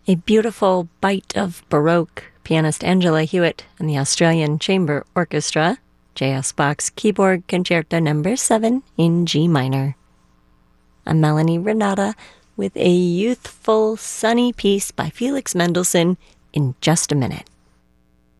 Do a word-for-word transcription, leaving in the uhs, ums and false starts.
A beautiful bite of Baroque pianist Angela Hewitt and the Australian Chamber Orchestra, J S Bach's Keyboard Concerto number seven in G minor. I'm Melanie Renata with a youthful, sunny piece by Felix Mendelssohn in just a minute.